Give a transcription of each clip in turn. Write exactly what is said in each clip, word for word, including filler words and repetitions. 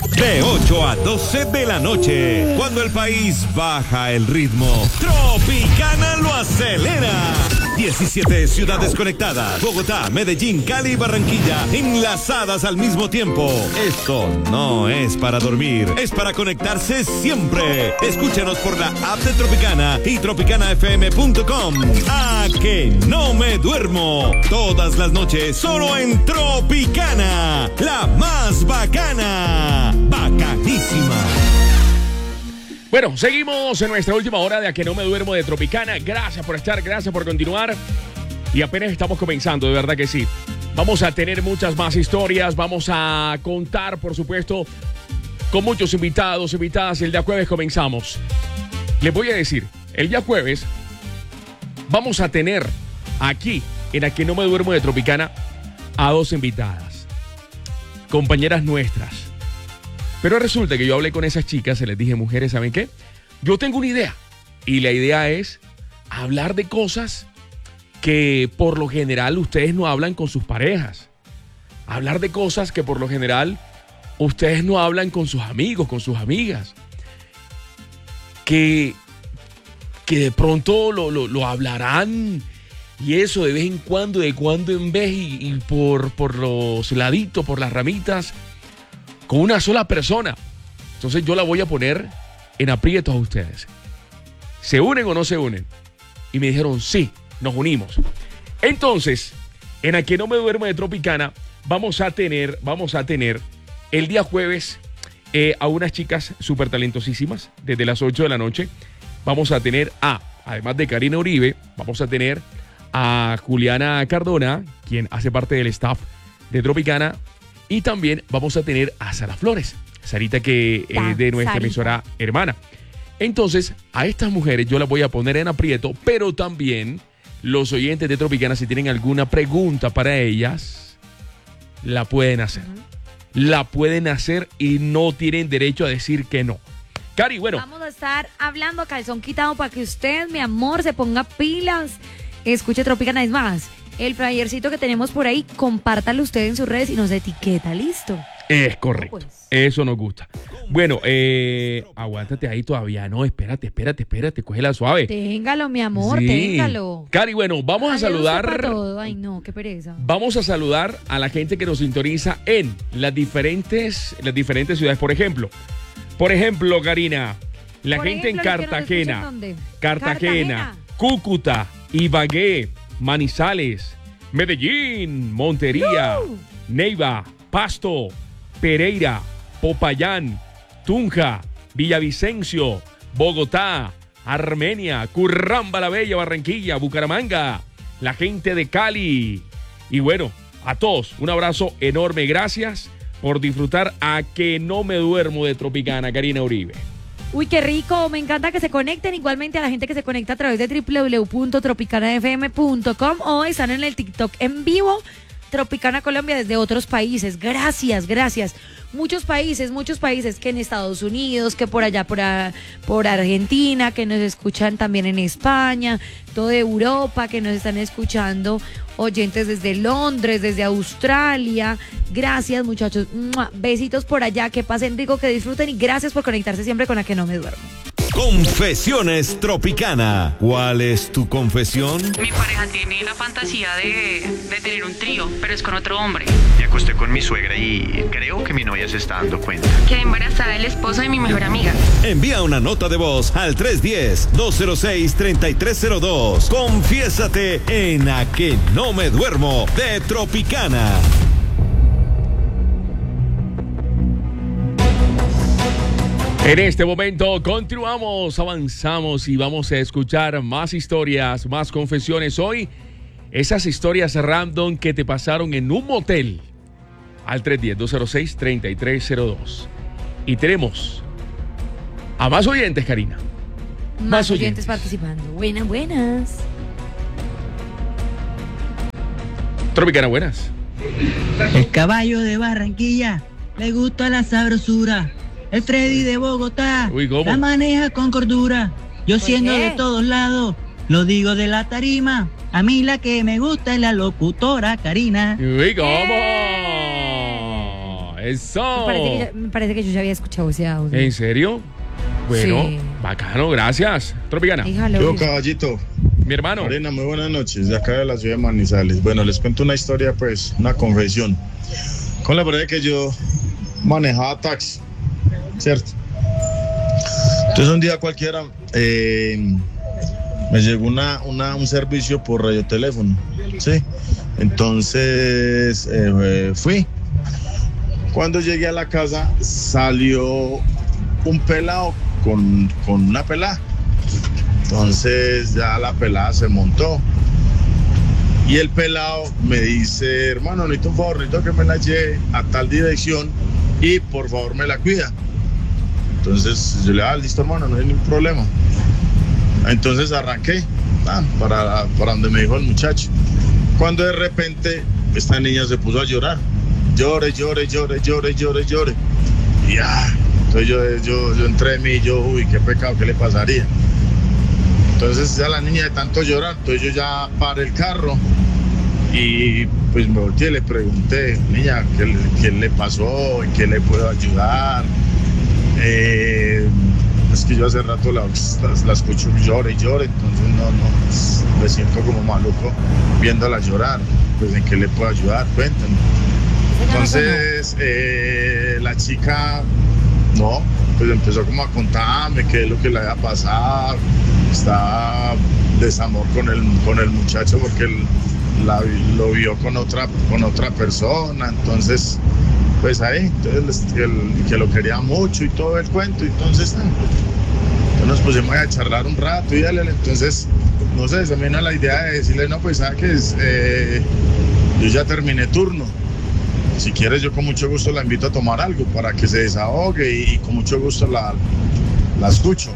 De ocho a doce de la noche, cuando el país baja el ritmo, Tropicana lo acelera. diecisiete ciudades conectadas, Bogotá, Medellín, Cali y Barranquilla, enlazadas al mismo tiempo. Esto no es para dormir, es para conectarse siempre. Escúchanos por la app de Tropicana y tropicana f m punto com. A que no me duermo, todas las noches solo en Tropicana, la más bacana, bacanísima. Bueno, seguimos en nuestra última hora de A que no me duermo de Tropicana. Gracias por estar, gracias por continuar. Y apenas estamos comenzando, de verdad que sí. Vamos a tener muchas más historias, vamos a contar, por supuesto, con muchos invitados, invitadas. El día jueves comenzamos. Les voy a decir, el día jueves vamos a tener aquí, en A que no me duermo de Tropicana, a dos invitadas, compañeras nuestras. Pero resulta que yo hablé con esas chicas, se les dije, mujeres, ¿saben qué? Yo tengo una idea. Y la idea es hablar de cosas que por lo general ustedes no hablan con sus parejas. Hablar de cosas que por lo general ustedes no hablan con sus amigos, con sus amigas. Que, que de pronto lo, lo, lo hablarán y eso de vez en cuando, de cuando en vez y, y por, por los laditos, por las ramitas, con una sola persona. Entonces yo la voy a poner en aprietos a ustedes. ¿Se unen o no se unen? Y me dijeron, sí, nos unimos. Entonces, en A que no me duermo de Tropicana, vamos a tener, vamos a tener el día jueves eh, a unas chicas súper talentosísimas, desde las ocho de la noche. Vamos a tener a, además de Karina Uribe, vamos a tener a Juliana Cardona, quien hace parte del staff de Tropicana. Y también vamos a tener a Sara Flores, Sarita, que es de nuestra Sarita. Emisora hermana. Entonces, a estas mujeres yo las voy a poner en aprieto, pero también los oyentes de Tropicana, si tienen alguna pregunta para ellas, la pueden hacer. Uh-huh. La pueden hacer y no tienen derecho a decir que no. Cari, bueno. Vamos a estar hablando a calzón quitado para que usted, mi amor, se ponga pilas. Escuche Tropicana, es más. El flyercito que tenemos por ahí, compártalo usted en sus redes y nos etiqueta, ¿listo? Es correcto, pues. Eso nos gusta. Bueno, eh, aguántate ahí todavía, no, espérate, espérate, espérate, cógela suave. Téngalo, mi amor, sí. téngalo. Cari, bueno, vamos Ay, a saludar. Todo. Ay, no, qué pereza. Vamos a saludar a la gente que nos sintoniza en las diferentes, las diferentes ciudades, por ejemplo. Por ejemplo, Karina, la por gente ejemplo, en Cartagena, ¿dónde? Cartagena, Cartagena, Cúcuta, Ibagué, Manizales, Medellín, Montería, uh. Neiva, Pasto, Pereira, Popayán, Tunja, Villavicencio, Bogotá, Armenia, Curramba la Bella, Barranquilla, Bucaramanga, la gente de Cali. Y bueno, a todos, un abrazo enorme. Gracias por disfrutar A que no me duermo de Tropicana, Karina Uribe. Uy, qué rico, me encanta que se conecten, igualmente a la gente que se conecta a través de w w w punto tropicana f m punto com o están en el TikTok en vivo, Tropicana Colombia desde otros países. Gracias, gracias. Muchos países, muchos países que en Estados Unidos, que por allá, por, a, por Argentina, que nos escuchan también en España, toda Europa, que nos están escuchando, oyentes desde Londres, desde Australia. Gracias, muchachos. Besitos por allá, que pasen rico, que disfruten y gracias por conectarse siempre con A que no me duermo. Confesiones Tropicana. ¿Cuál es tu confesión? Mi pareja tiene la fantasía de, de tener un trío, pero es con otro hombre. Me acosté con mi suegra y creo que mi novia se está dando cuenta. Quedé embarazada del esposo de mi mejor amiga. Envía una nota de voz al tres uno cero, dos cero seis, tres tres cero dos. Confiésate en A que no me duermo de Tropicana. En este momento continuamos, avanzamos y vamos a escuchar más historias, más confesiones. Hoy, esas historias random que te pasaron en un motel. Al tres uno cero, dos cero seis, tres tres cero dos. Y tenemos a más oyentes, Karina. Más, más oyentes. oyentes participando. Buenas, buenas. Tropicana, buenas. El caballo de Barranquilla, le gusta la sabrosura. El Freddy de Bogotá, Uy, ¿cómo? La maneja con cordura. Yo siendo de todos lados, lo digo de la tarima. A mí la que me gusta es la locutora Karina. Uy, ¿cómo? Eso. Me parece, que yo, me parece que yo ya había escuchado ese audio. ¿En serio? Bueno, Sí. bacano, gracias. Tropicana. Déjalo. Yo, caballito. Mi hermano. Marina, muy buenas noches, de acá de la ciudad de Manizales. Bueno, les cuento una historia, pues, una confesión. Con la verdad que yo manejaba taxi, ¿cierto? Entonces un día cualquiera eh, me llegó una, una, un servicio por radioteléfono, ¿sí? Entonces eh, fui. Cuando llegué a la casa salió un pelado con, con una pelada. Entonces ya la pelada se montó. Y el pelado me dice, hermano, necesito un favor, necesito que me la lleve a tal dirección y por favor me la cuida. Entonces yo le dije, ah, listo hermano, no hay ningún problema. Entonces arranqué ah, para, para donde me dijo el muchacho. Cuando de repente esta niña se puso a llorar. Llore, llore, llore, llore, llore, llore. Y ah, entonces yo, yo, yo entré en mí y yo, uy, qué pecado, ¿qué le pasaría? Entonces ya la niña de tanto llorar, entonces yo ya paré el carro y pues me volteé y le pregunté, niña, ¿qué, qué le pasó? ¿En qué le puedo ayudar? Eh, es que yo hace rato la, la, la escucho llore y llore, entonces no, no, me siento como maluco viéndola llorar, pues ¿en qué le puedo ayudar? Cuéntame. Entonces eh, la chica, no, pues empezó como a contarme qué es lo que le había pasado, estaba desamor con el, con el muchacho porque él la, lo vio con otra, con otra persona, entonces pues ahí, entonces, que, que lo quería mucho y todo el cuento, entonces, entonces nos pusimos a charlar un rato y dale, entonces, no sé, se me vino la idea de decirle, no, pues sabes que es, eh, yo ya terminé turno, si quieres yo con mucho gusto la invito a tomar algo para que se desahogue y, y con mucho gusto la, la escucho.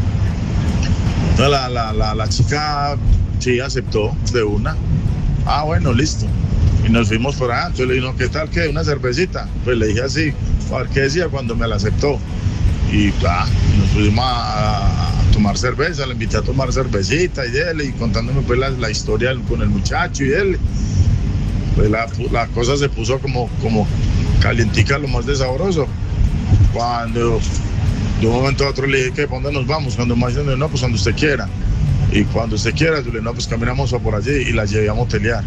Entonces la, la, la, la chica sí aceptó de una, ah bueno, listo. Y nos fuimos por allá, entonces le dije, no, ¿qué tal? ¿Qué? ¿Una cervecita? Pues le dije así, a ver qué decía cuando me la aceptó. Y ah, nos fuimos a, a tomar cerveza, le invité a tomar cervecita y él, y contándome pues la, la historia con el muchacho y él. Pues la, la cosa se puso como, como calientica, lo más de sabroso. Cuando de un momento a otro le dije, ¿qué? ¿Para dónde nos vamos? Cuando más dice, no, pues cuando usted quiera. Y cuando usted quiera, yo le dije, no, pues caminamos por allí y la llevé a motelear.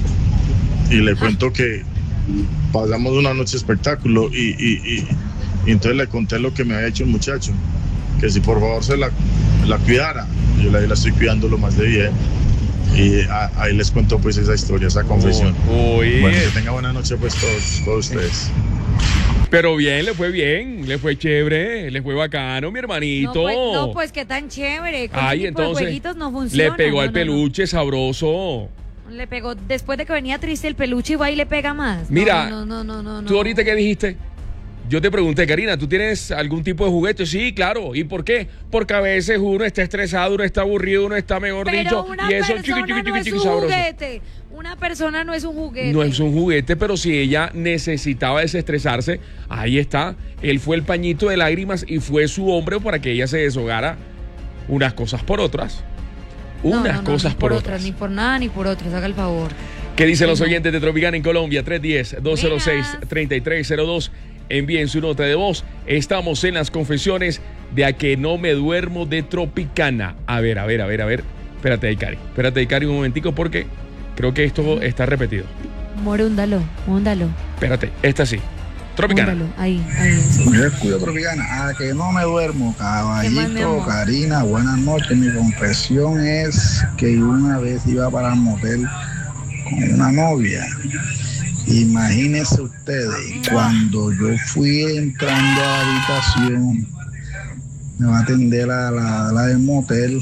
Y le cuento que pasamos una noche espectáculo y, y, y, y entonces le conté lo que me había hecho el muchacho, que si por favor se la, la cuidara, yo la, la estoy cuidando lo más de bien. Y a, ahí les cuento pues esa historia, esa confesión. Oh, oh, yeah. Bueno, que tenga buena noche pues todos, todos ustedes. Pero bien, le fue bien, le fue chévere, le fue bacano, mi hermanito. No, pues, no, pues qué tan chévere. Con Ay, ese tipo de entonces, jueguitos no funciona. le pegó no, al no, peluche sabroso. no. Le pegó, después de que venía triste el peluche, y va y le pega más. No, Mira, no, no, no, no, no. ¿tú ahorita qué dijiste? Yo te pregunté, Karina, ¿tú tienes algún tipo de juguete? Sí, claro. ¿Y por qué? Porque a veces uno está estresado, uno está aburrido, uno está, mejor Pero dicho, una y eso persona chiqui, chiqui, no chiqui, es chiqui, un sabroso. juguete. Una persona no es un juguete. No es un juguete, pero si ella necesitaba desestresarse, ahí está. Él fue el pañito de lágrimas y fue su hombre para que ella se deshogara unas cosas por otras. No, Unas no, no, cosas ni por, por otras. Ni por nada, ni por otras. Haga el favor. ¿Qué dicen los No. oyentes de Tropicana en Colombia? tres uno cero, dos cero seis, Buenas. tres tres cero dos. Envíen su nota de voz. Estamos en las confesiones de A que no me duermo de Tropicana. A ver, a ver, a ver, a ver. Espérate ahí, Cari. Espérate ahí, Cari, un momentico porque creo que esto está repetido. More, húndalo, húndalo. Espérate, esta sí. Tropicana. Húndalo. Ahí, ahí. Eso. Descuido Tropicana, a que no me duermo, ¿Qué más, mi caballito, amor? Karina, buenas noches. Mi confesión es que una vez iba para el motel con una novia. Imagínense ustedes, cuando yo fui entrando a la habitación, me va a atender la, la, la del motel,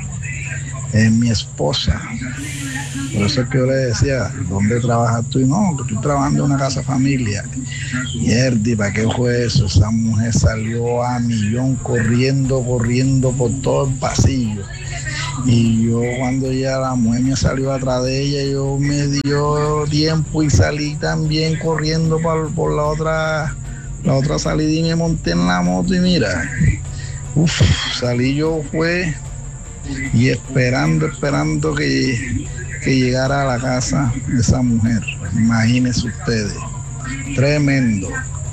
es mi esposa. Por eso es que yo le decía, ¿dónde trabajas tú? Y no, que estoy trabajando en una casa familia. Mierda, ¿para qué fue eso? Esa mujer salió a millón corriendo, corriendo por todo el pasillo. Y yo cuando ya la mujer me salió atrás de ella, yo me dio tiempo y salí también corriendo por, por la otra la otra salida y me monté en la moto y mira, uf, salí yo fue y esperando, esperando que, que llegara a la casa esa mujer. Imagínense ustedes, tremendo.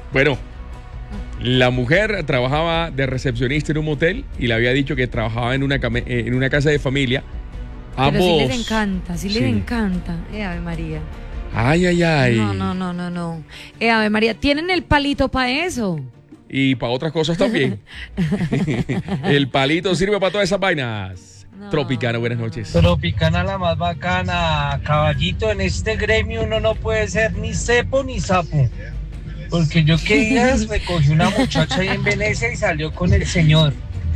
Bueno, la mujer trabajaba de recepcionista en un motel y le había dicho que trabajaba en una, came- en una casa de familia. Pero sí Ambos. les encanta, sí, Sí. les encanta. Eh, Ave María. Ay, ay, ay. No, no, no, no, no. Eh, Ave María, ¿tienen el palito para eso? Y para otras cosas también. El palito sirve para todas esas vainas. No. Tropicana, buenas noches. Tropicana la más bacana, caballito, en este gremio uno no puede ser ni cepo ni sapo. Porque yo que días recogí una muchacha ahí en Venecia y salió con el señor.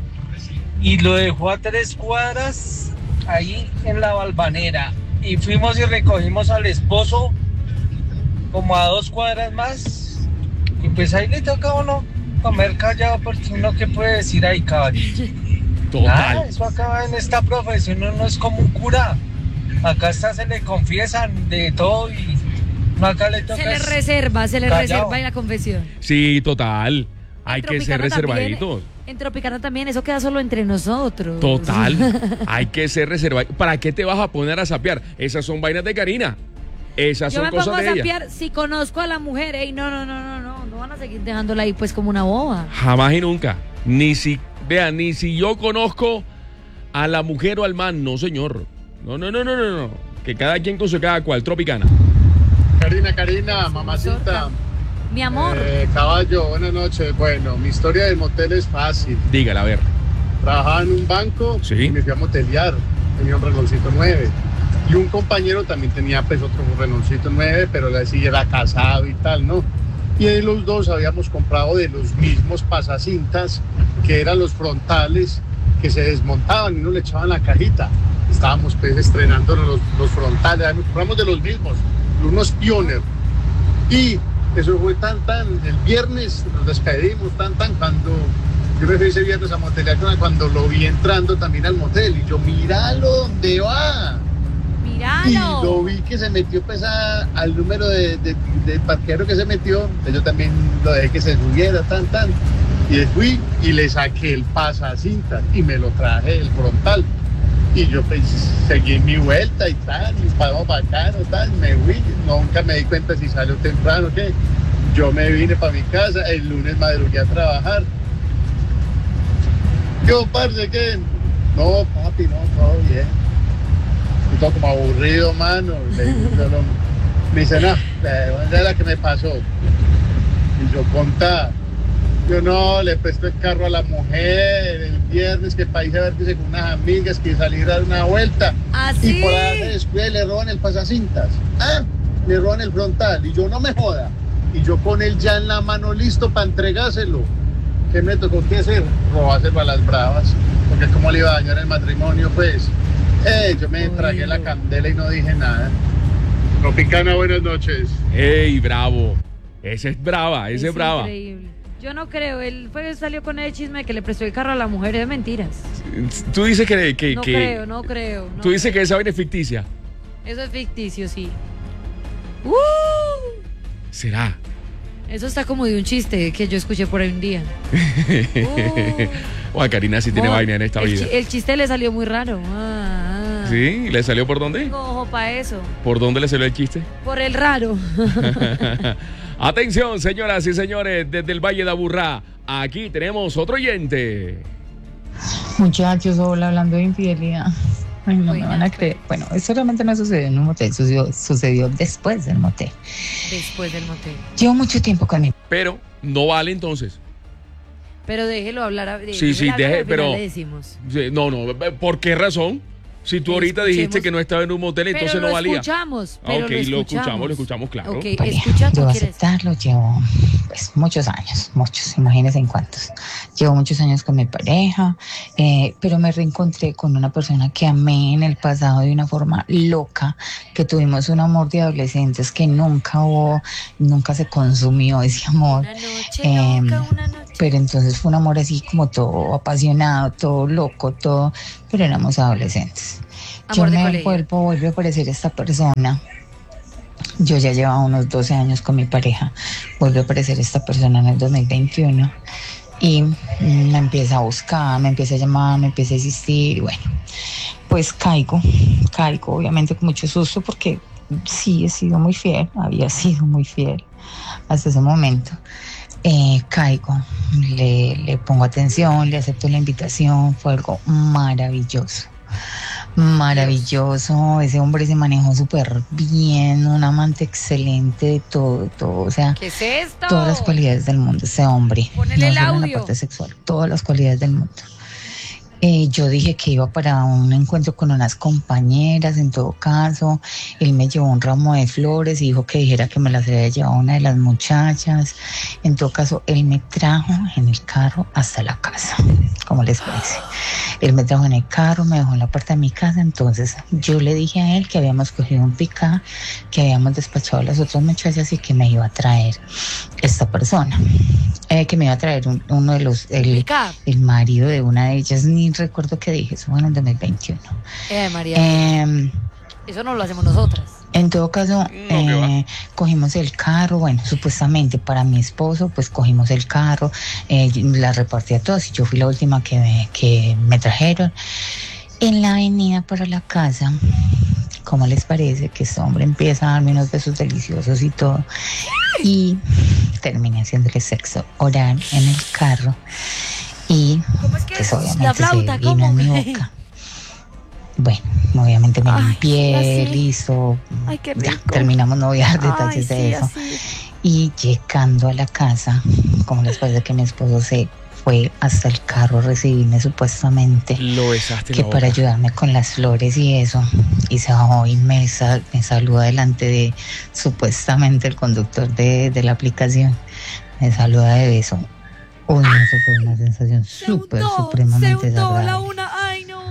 Y lo dejó a tres cuadras ahí en la Valvanera. Y fuimos y recogimos al esposo como a dos cuadras más. Y pues ahí le toca a uno comer callado porque uno que puede decir ahí, caballito. Total. Nada, eso acaba en esta profesión, uno es como un cura. Acá hasta se le confiesan de todo y no acá le toca. Se le es reserva, se le callado. reserva en la confesión. Sí, total. Hay En que ser Tropicana también, reservaditos. En Tropicana también, eso queda solo entre nosotros. Total. Hay que ser reservaditos. ¿Para qué te vas a poner a sapear? Esas son vainas de Karina. Esas Yo son me pongo cosas a de ella. sapear si conozco a la mujer. Ey, no, no, no, no, no. No van a seguir dejándola ahí pues como una boba. Jamás y nunca. Ni si, vean, ni si yo conozco a la mujer o al man, no, señor. No, no, no, no, no, no. Que cada quien con su cada cual. Tropicana. Karina, Karina, mamacita. Mi amor. Eh, caballo, buenas noches. Bueno, mi historia del motel es fácil. Dígala, a ver. Trabajaba en un banco Sí. y me fui a motelear. Tenía un Renaultcito nueve. Y un compañero también tenía pues otro Renaultcito nueve, pero él sí era casado y tal, ¿no? Y de los dos habíamos comprado de los mismos pasacintas, que eran los frontales, que se desmontaban y no le echaban la cajita. Estábamos pues estrenando los, los frontales, compramos de los mismos, unos Pioneer. Y eso fue tan, tan, el viernes nos despedimos, tan, tan, cuando yo me fui ese viernes a motelear, cuando lo vi entrando también al motel, y yo, míralo, ¿dónde va? Míralo. Y lo vi que se metió pues a- al número de, de, de parqueadero que se metió, yo también lo dejé que se subiera, tan, tan, y fui y le saqué el pasacintas y me lo traje el frontal. Y yo pues seguí mi vuelta y tal, y pago bacano, tal, me fui, nunca me di cuenta si salió temprano o qué. Yo me vine para mi casa, el lunes madrugué a trabajar. Yo, parce, ¿qué? No, papi, no, todo bien. Estoy todo como aburrido, mano. Le digo, yo no- me dice, no, esa es la que me pasó. Y yo, contá. Yo no, le presto el carro a la mujer el viernes, que para irse a verse con unas amigas, que salir a dar una vuelta. ¿Así? Y por ahí se descuida y le roban el pasacintas. Ah, le roban el frontal. Y yo, no me joda. Y yo con él ya en la mano listo para entregárselo. ¿Qué me tocó que hacer? Robárselo a las bravas. Porque como le iba a dañar el matrimonio, pues. Eh, yo me tragué la candela y no dije nada. Tropicana, buenas noches. ¡Ey, bravo! Ese es brava, ese es, brava. Increíble. Yo no creo, él fue, salió con el chisme de que le prestó el carro a la mujer, es mentiras. Tú dices que... que, No que- creo, no creo. no Tú dices creo. que esa vaina es ficticia. Eso es ficticio, sí. ¡Uh! ¿Será? Eso está como de un chiste que yo escuché por ahí un día. O a Karina sí tiene Oh, vaina en esta el vida. chi- el chiste le salió muy raro. Ah, ah. ¿Sí? ¿Le salió por dónde? Tengo ojo para eso. ¿Por dónde le salió el chiste? Por el raro. Atención, señoras y señores, desde el Valle de Aburrá, aquí tenemos otro oyente. Muchachos, hola, hablando de infidelidad. Ay, no me van a creer. Bueno, eso realmente no sucedió en un motel, sucedió, sucedió después del motel. Después del motel. Llevo mucho tiempo con mi... Pero no vale entonces. Pero déjelo hablar. a- Sí, déjelo sí, hablar, deje, al final pero... le decimos. Sí, no, no, ¿por qué razón? Si tú ahorita dijiste Escuchemos. que no estaba en un motel, entonces Pero no lo valía. escuchamos, Ah, pero ok, lo lo escuchamos, escuchamos. lo escuchamos, claro. Ok, pareja. escucha, tú Yo quieres. aceptarlo llevo pues muchos años, muchos, imagínense en cuántos. Llevo muchos años con mi pareja, eh, pero me reencontré con una persona que amé en el pasado de una forma loca, que tuvimos un amor de adolescentes que nunca hubo, nunca se consumió ese amor. Una noche Eh, loca, una noche. Pero entonces fue un amor así como todo apasionado, todo loco, todo, pero éramos adolescentes. Amor Yo de me colegio. vuelvo, vuelve a aparecer esta persona. Yo ya llevaba unos doce años con mi pareja. Vuelve a aparecer esta persona en el dos mil veintiuno y me empieza a buscar, me empieza a llamar, me empieza a insistir. Y bueno, pues caigo, caigo obviamente con mucho susto porque sí he sido muy fiel, había sido muy fiel hasta ese momento. eh, caigo, le, le pongo atención, le acepto la invitación, fue algo maravilloso. Maravilloso, ese hombre se manejó súper bien, un amante excelente de todo, todo, o sea, ¿qué es esto? todas las cualidades del mundo, ese hombre, Ponele el no solo en audio. la parte sexual, todas las cualidades del mundo. Eh, yo dije que iba para un encuentro con unas compañeras, en todo caso, él me llevó un ramo de flores y dijo que dijera que me las había llevado una de las muchachas, en todo caso, él me trajo en el carro hasta la casa, ¿cómo les parece? Él me trajo en el carro, me dejó en la puerta de mi casa, entonces yo le dije a él que habíamos cogido un pick-up, que habíamos despachado a las otras muchachas y que me iba a traer esta persona, eh, que me iba a traer un, uno de los, el, el marido de una de ellas, ni recuerdo qué dije, eso fue en el dos mil veintiuno. Eh, María. Eh, Eso no lo hacemos nosotras. En todo caso, eh, cogimos el carro, bueno, supuestamente para mi esposo, pues cogimos el carro, eh, la repartí a todos y yo fui la última que me, que me trajeron. En la avenida para la casa, ¿cómo les parece que este hombre empieza a darme unos besos deliciosos y todo? Y terminé haciéndole sexo oral en el carro y pues obviamente la flauta, se vino ¿cómo? en mi boca. Bueno, obviamente me Ay, limpié, así. listo. Ay, qué Ya, rico. terminamos, no voy a dar Ay, detalles de sí, eso. así. Y llegando a la casa, como les parece que mi esposo se fue hasta el carro a recibirme supuestamente, Lo besaste en que la para boca. ayudarme con las flores y eso, y se bajó y me, sal- me saluda delante de supuestamente el conductor de, de la aplicación, me saluda de beso. Uy, no, eso fue una sensación súper, supremamente Se untó la desagradable. una. Ay, no.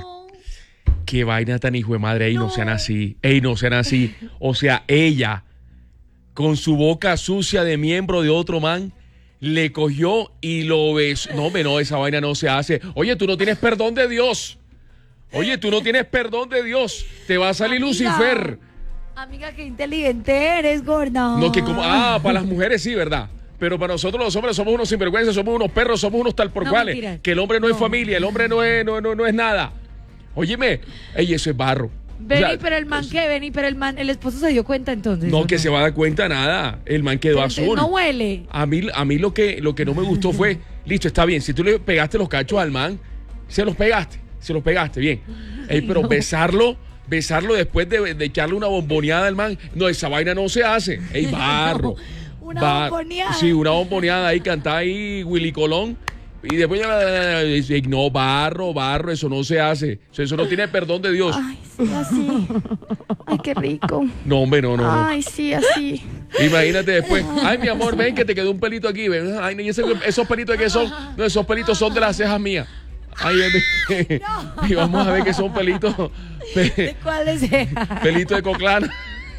Qué vaina tan hijo de madre, ey, no. sean así, ey, no sean así. O sea, ella, con su boca sucia de miembro de otro man, le cogió y lo besó. No, hombre, no, esa vaina no se hace. Oye, tú no tienes perdón de Dios. Oye, tú no tienes perdón de Dios. Te va a salir Amiga. Lucifer. Amiga, qué inteligente eres, gorda. No, que como, ah, para las mujeres sí, ¿verdad? Pero para nosotros los hombres somos unos sinvergüenzas, somos unos perros, somos unos tal por No, cuales. mentira. Que el hombre no, es No. familia, el hombre no es, no, no, no es nada. Óyeme, ey, eso es barro. Vení, O sea, pero el man, ¿qué? Vení, pero el man, el esposo se dio cuenta entonces. no, ¿o que se va a dar cuenta nada. El man quedó Pero azul. entonces no huele. A mí, a mí lo que, lo que no me gustó fue, listo, está bien, si tú le pegaste los cachos al man, se los pegaste, se los pegaste, bien. Ey, pero no. besarlo, besarlo después de, de echarle una bomboneada al man, no, esa vaina no se hace. Ey, barro. Una Bar- bomboneada. Sí, una bomboneada ahí, cantar ahí Willy Colón. Y después ya, no, barro, barro, eso no se hace. Eso, eso no tiene perdón de Dios. Ay, sí, así. Ay, qué rico. No, hombre, no, no. no. Ay, sí, así. Imagínate después, ay, mi amor, ven que te quedó un pelito aquí. Ven. Ay, ¿y ese- esos pelitos de qué son? No, esos pelitos son de las cejas mías. Ay, ven, y vamos a ver que son pelitos. pe- ¿Cuál es esa? pelito de coclana.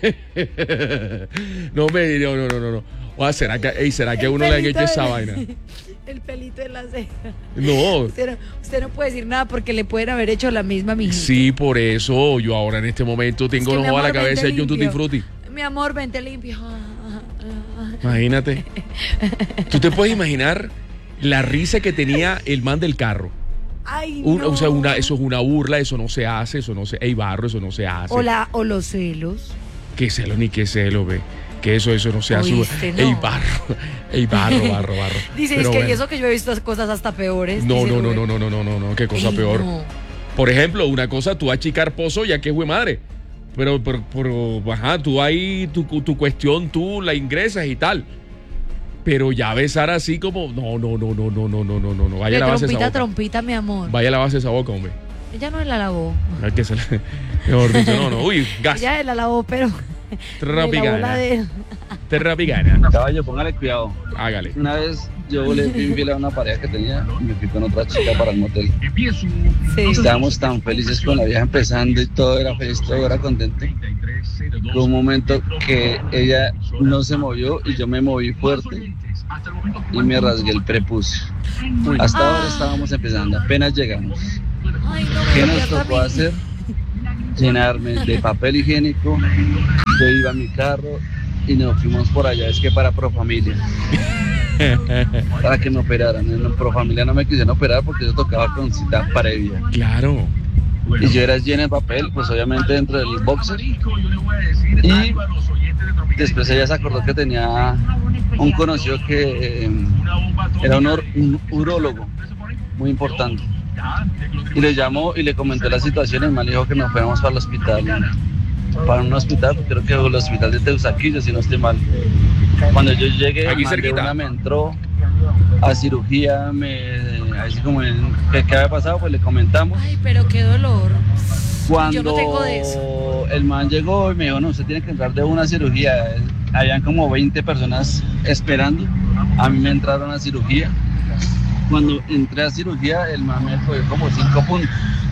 No, me, no, no, no, no. no. O sea, ¿será que, ey, ¿será que a El uno le han pelito hecho esa de- vaina? El pelito de la ceja. No. Usted no, usted no puede decir nada porque le pueden haber hecho la misma a mi hija. Sí, por eso yo ahora en este momento tengo Es que, un mi ojo a la amor, cabeza vente y un tutti limpio. frutti. Mi amor, vente limpio. Imagínate. ¿Tú te puedes imaginar la risa que tenía el man del carro? Ay, Un- no. O sea, una, eso es una burla, eso no se hace, eso no se... Ey, barro, eso no se hace. O, la, o los celos. Qué celo ni qué celo, ve. Que eso, eso no se hace. Oíste, no. Ey, barro. Ey, barro, barro, barro. Dice, Pero es que bueno. eso que yo he visto cosas hasta peores. No, dice no, no, Rubén. no, no, no, no, no, no, qué cosa Ey, peor. no. Por ejemplo, una cosa, tú achicar pozo, ya que es madre. Pero, pero, pero, ajá, tú ahí, tu, tu cuestión, tú la ingresas y tal. Pero ya besar así como, no, no, no, no, no, no, no, no, no, no. Vaya De a lavarse esa trompita a boca. trompita, mi amor. Vaya a lavarse esa boca, hombre. Ella no la lavó. Hay que se le- Mejor dicho, no, no. Uy, gas. Ella la lavó, pero. Rapigana. le lavó la de- Terrapigana. Caballo, póngale cuidado. Hágale. Una vez yo le fui infiel a una pareja que tenía y me fui con otra chica para el motel. Estábamos tan felices con la vieja empezando y todo era feliz, todo era contento. Fue un momento que ella no se movió y yo me moví fuerte y me rasgué el prepucio. Hasta ahora estábamos empezando, apenas llegamos. ¿Qué nos tocó hacer? Llenarme de papel higiénico. Yo iba a mi carro y nos fuimos por allá, es que para Profamilia. Para que me operaran. En Profamilia no me quisieron operar porque yo tocaba con cita previa. Claro. Y yo era lleno de papel, pues obviamente dentro del boxer. Y después ella se acordó que tenía un conocido que eh, era un, or, un urólogo muy importante. Y le llamó y le comentó la situación y el man dijo que nos fuéramos para el hospital, para un hospital, creo que el hospital de Teusaquillo, si no estoy mal. Cuando yo llegué, aquí man de una me entró a cirugía, me, así como en, ¿qué, ¿qué había pasado? Pues le comentamos. Ay, pero qué dolor. Cuando Yo no tengo de eso. El man llegó y me dijo, no, usted tiene que entrar de una cirugía. Habían como veinte personas esperando. A mí me entraron a cirugía. Cuando entré a cirugía, el man me fue como cinco puntos.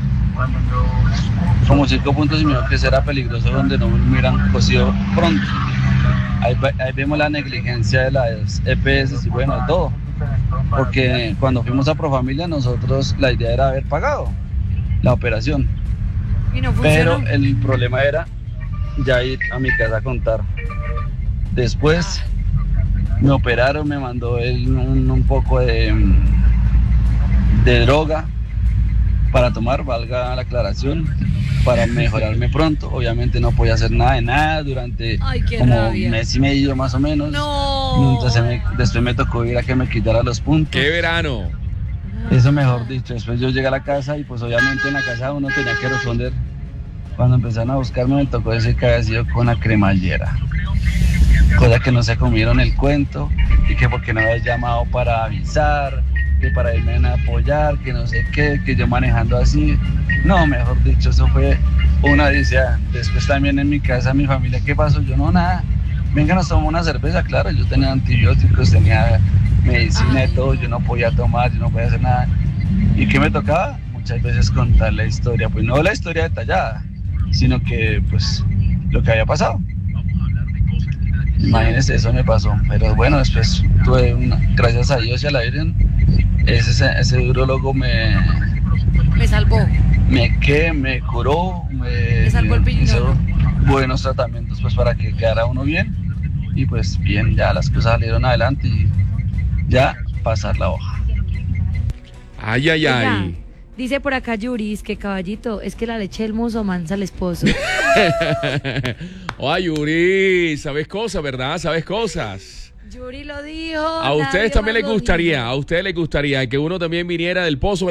Como cinco puntos y me dijo que eso era peligroso donde no me hubieran cosido pronto. Ahí, ahí vemos la negligencia de las E P S y bueno, de todo. Porque cuando fuimos a Profamilia, nosotros la idea era haber pagado la operación. Y no Pero funcionó. el problema era ya ir a mi casa a contar. Después me operaron, me mandó él un, un poco de, de droga para tomar, valga la aclaración, para mejorarme pronto. Obviamente no podía hacer nada de nada durante Ay, qué como rabia. un mes y medio más o menos. No. Entonces me, después me tocó ir a que me quitara los puntos. ¡Qué verano! Eso mejor dicho. Después yo llegué a la casa y pues obviamente en la casa uno tenía que responder. Cuando empezaron a buscarme me tocó decir que había sido con la cremallera. Cosa que no se comieron el cuento y que porque no había llamado para avisar, que para irme a apoyar, que no sé qué, que yo manejando así. No, mejor dicho, eso fue una odisea. Después también en mi casa, mi familia, ¿qué pasó? Yo no, nada. Venga, nos tomamos una cerveza, claro, yo tenía antibióticos, tenía medicina y todo, yo no podía tomar, yo no podía hacer nada. ¿Y qué me tocaba? Muchas veces contar la historia, pues no la historia detallada, sino que pues lo que había pasado. Imagínense, eso me pasó, pero bueno, después tuve una, gracias a Dios y a la Virgen, ese, ese urólogo me... Me salvó. Me que me curó, me, Me salvó el piñón. hizo buenos tratamientos pues para que quedara uno bien y pues bien, ya las cosas salieron adelante y ya pasar la hoja. Ay, ay, Oiga, ay. dice por acá Yuris que caballito, es que la leche del mozo mansa al esposo. Ay, Yuri, sabes cosas, ¿verdad? Sabes cosas. Yuri lo dijo. A ustedes nadie también más les lo gustaría, dijo. a ustedes les gustaría que uno también viniera del pozo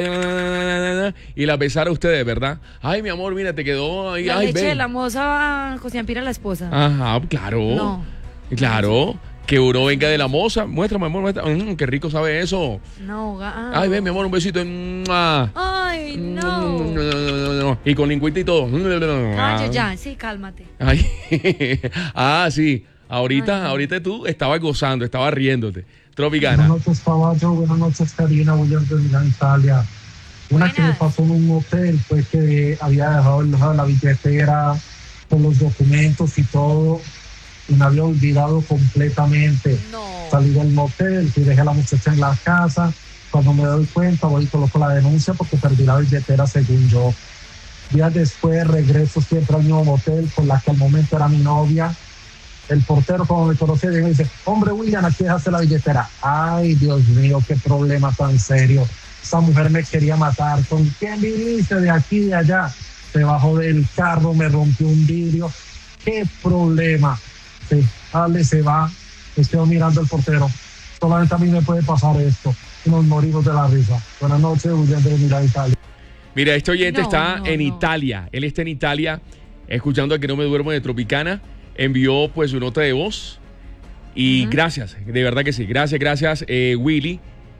y la besara a ustedes, ¿verdad? Ay, mi amor, mira, te quedó ahí. La Ay, leche ven. de la moza José Ampira, la esposa. Ajá, claro. No. Claro. Que uno venga de la moza. Muéstrame, amor, muestra. Mm, qué rico sabe eso. No, ga- Ay, ven, mi amor, un besito. ¡Mua! Ay, no. No, no, no, no. Y con lingüita y todo. Ay, ya, sí, cálmate. Ay. Ah, sí. Ahorita, ahorita tú estabas gozando, estabas riéndote. Tropicana. Buenas noches, Caballo. Buenas noches, Karina. William de Milán, Italia. Una que me pasó en un hotel fue que había dejado la billetera con los documentos y todo y me había olvidado completamente. Salí del motel y dejé a la muchacha en la casa. Cuando me doy cuenta voy y coloco la denuncia porque perdí la billetera según yo. Días después regreso siempre al mismo motel con la que al momento era mi novia. El portero, como me conocía, me dice, hombre, William, aquí dejaste la billetera. Ay, Dios mío, qué problema tan serio. Esa mujer me quería matar. ¿Con quién viniste de aquí y de allá? Se bajó del carro, me rompió un vidrio. Qué problema. Sí, dale, se va. Estoy mirando el portero. Solamente a mí me puede pasar esto. Y nos morimos de la risa. Buenas noches, William de Milán, Italia. Mira, este oyente No, está no, en no. Italia. Él está en Italia escuchando a Que No Me Duermo de Tropicana. Envió pues su nota de voz. Y Ujú. gracias, de verdad que sí. Gracias, gracias, eh, Willy.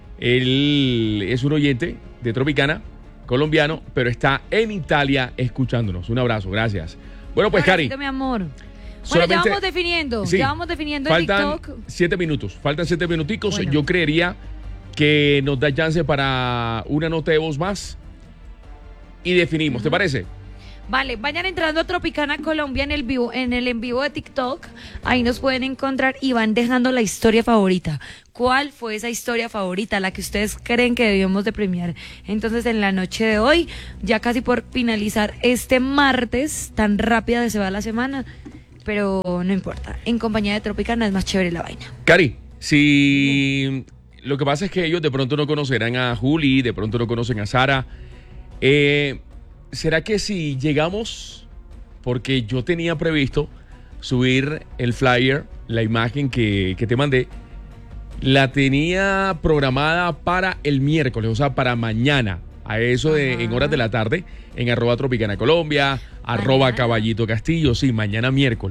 Él es un oyente de Tropicana, colombiano, pero está en Italia escuchándonos. Un abrazo, gracias. Bueno, pues, Cari. Abracito, mi amor. Bueno, solamente- ya vamos definiendo. Sí. Ya vamos definiendo en Faltan TikTok. siete minutos. Faltan siete minuticos. Bueno. Yo creería que nos da chance para una nota de voz más. Y definimos, ¿te parece? Vale, vayan entrando a Tropicana Colombia en el vivo, en el en vivo de TikTok. Ahí nos pueden encontrar y van dejando la historia favorita. ¿Cuál fue esa historia favorita, la que ustedes creen que debíamos de premiar? Entonces, en la noche de hoy, ya casi por finalizar este martes, tan rápida se va la semana, pero no importa. En compañía de Tropicana es más chévere la vaina. Cari, si lo que pasa es que ellos de pronto no conocerán a Juli, de pronto no conocen a Sara. Eh, ¿Será que si llegamos, porque yo tenía previsto subir el flyer, la imagen que, que te mandé, La tenía programada para el miércoles, o sea, para mañana, a eso de, en horas de la tarde, en arroba Tropicana Colombia, arroba Caballito Castillo, sí, mañana miércoles.